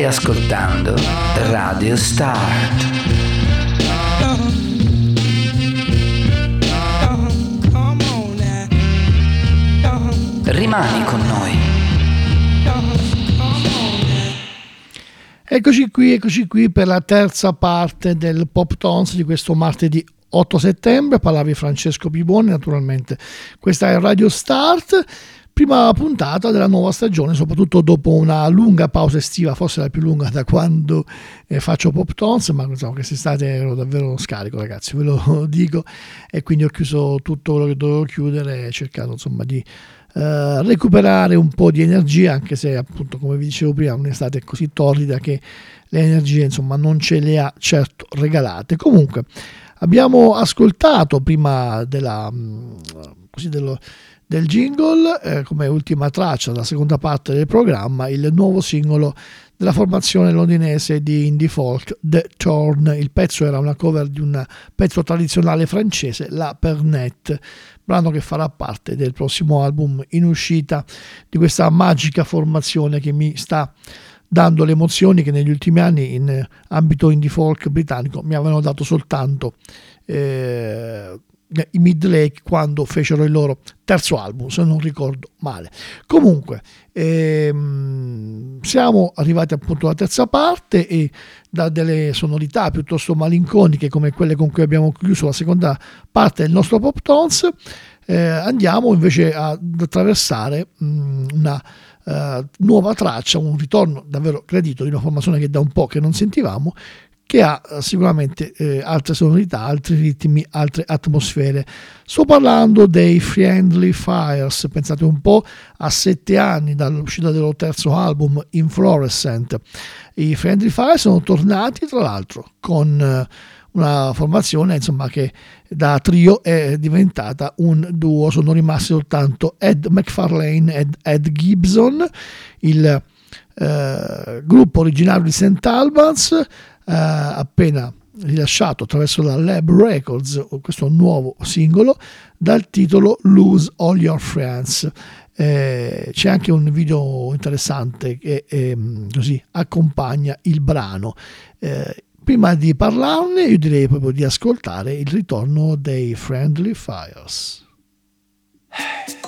Ascoltando Radio Start. Rimani con noi. Eccoci qui per la terza parte del Pop Tones di questo martedì 8 settembre. Parlavi Francesco Pibone, naturalmente. Questa è Radio Start. Prima puntata della nuova stagione, soprattutto dopo una lunga pausa estiva, forse la più lunga da quando faccio Pop Tones, ma insomma quest'estate ero davvero scarico, ragazzi, ve lo dico, e quindi ho chiuso tutto quello che dovevo chiudere e cercato insomma di recuperare un po' di energia, anche se appunto, come vi dicevo prima, un'estate così torrida che le energie insomma non ce le ha certo regalate. Comunque abbiamo ascoltato prima del jingle, come ultima traccia della seconda parte del programma, il nuovo singolo della formazione londinese di indie folk The Thorn. Il pezzo era una cover di un pezzo tradizionale francese, La Pernette, brano che farà parte del prossimo album in uscita di questa magica formazione che mi sta dando le emozioni che negli ultimi anni in ambito indie folk britannico mi avevano dato soltanto i Midlake quando fecero il loro terzo album, se non ricordo male. Comunque siamo arrivati appunto alla terza parte, e da delle sonorità piuttosto malinconiche come quelle con cui abbiamo chiuso la seconda parte del nostro Pop Tones, andiamo invece ad attraversare una nuova traccia, un ritorno davvero gradito di una formazione che da un po' che non sentivamo, che ha sicuramente altre sonorità, altri ritmi, altre atmosfere. Sto parlando dei Friendly Fires. Pensate un po', a 7 anni dall'uscita del loro terzo album Inflorescent, i Friendly Fires sono tornati tra l'altro con una formazione insomma che da trio è diventata un duo. Sono rimasti soltanto Ed McFarlane ed Ed Gibson, il gruppo originario di St. Albans, appena rilasciato attraverso la Lab Records questo nuovo singolo dal titolo Lose All Your Friends. C'è anche un video interessante che così accompagna il brano. Prima di parlarne io direi proprio di ascoltare il ritorno dei Friendly Fires.